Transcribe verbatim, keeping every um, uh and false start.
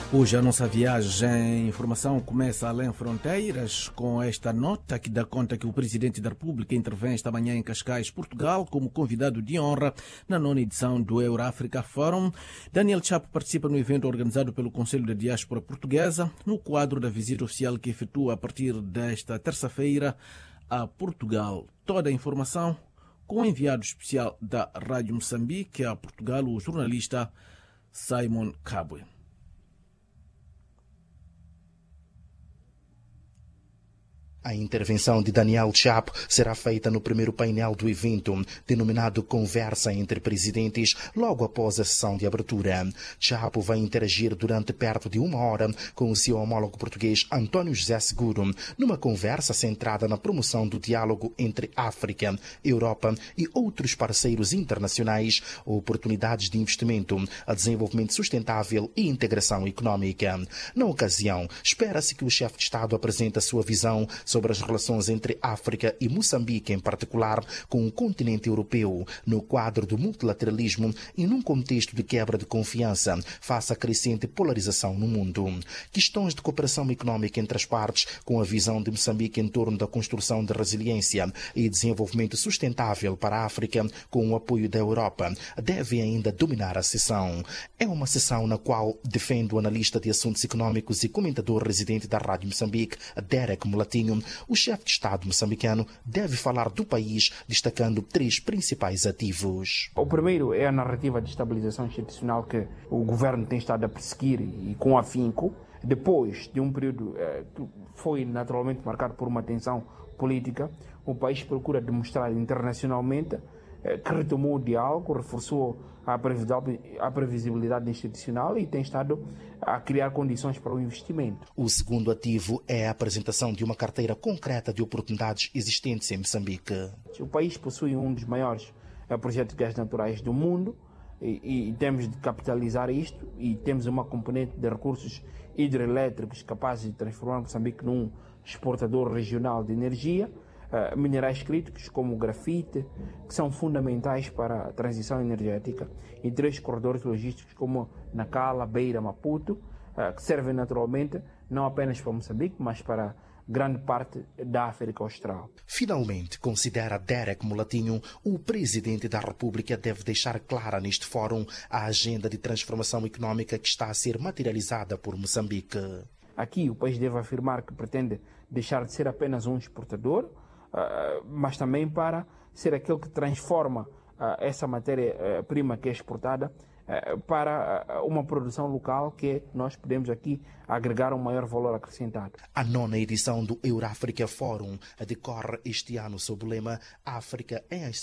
Hoje a nossa viagem, informação começa além fronteiras, com esta nota que dá conta que o Presidente da República intervém esta manhã em Cascais, Portugal, como convidado de honra na nona edição do Euro-África Forum. Daniel Chapo participa no evento organizado pelo Conselho da Diáspora Portuguesa, no quadro da visita oficial que efetua a partir desta terça-feira a Portugal. Toda a informação com o enviado especial da Rádio Moçambique a Portugal, o jornalista Simon Kabwe. A intervenção de Daniel Chapo será feita no primeiro painel do evento, denominado Conversa entre Presidentes, logo após a sessão de abertura. Chapo vai interagir durante perto de uma hora com o seu homólogo português António José Seguro, numa conversa centrada na promoção do diálogo entre África, Europa e outros parceiros internacionais, oportunidades de investimento, a desenvolvimento sustentável e integração económica. Na ocasião, espera-se que o chefe de Estado apresente a sua visão sobre as relações entre África e Moçambique, em particular com o continente europeu, no quadro do multilateralismo e num contexto de quebra de confiança face à crescente polarização no mundo. Questões de cooperação económica entre as partes, com a visão de Moçambique em torno da construção de resiliência e desenvolvimento sustentável para a África, com o apoio da Europa, devem ainda dominar a sessão. É uma sessão na qual, defende o analista de assuntos económicos e comentador residente da Rádio Moçambique, Derek Mulatinho, o chefe de Estado moçambicano deve falar do país, destacando três principais ativos. O primeiro é a narrativa de estabilização institucional que o governo tem estado a perseguir e com afinco, depois de um período eh, que foi naturalmente marcado por uma tensão política. O país procura demonstrar internacionalmente eh, que retomou o diálogo, reforçou a previsibilidade, a previsibilidade institucional e tem estado a criar condições para o investimento. O segundo ativo é a apresentação de uma carteira concreta de oportunidades existentes em Moçambique. O país possui um dos maiores eh, projetos de gás naturais do mundo e, e temos de capitalizar isto, e temos uma componente de recursos hidroelétricos capazes de transformar Moçambique num exportador regional de energia. Uh, minerais críticos como o grafite, que são fundamentais para a transição energética, e três corredores logísticos como Nacala, Beira, Maputo, uh, que servem naturalmente não apenas para Moçambique, mas para grande parte da África Austral. Finalmente, considera Derek Mulatinho, o Presidente da República deve deixar clara neste fórum a agenda de transformação económica que está a ser materializada por Moçambique. Aqui o país deve afirmar que pretende deixar de ser apenas um exportador, Uh, mas também para ser aquele que transforma uh, essa matéria-prima uh, que é exportada uh, para uh, uma produção local que nós podemos aqui agregar um maior valor acrescentado. A nona edição do Euro-África Forum decorre este ano sob o lema África em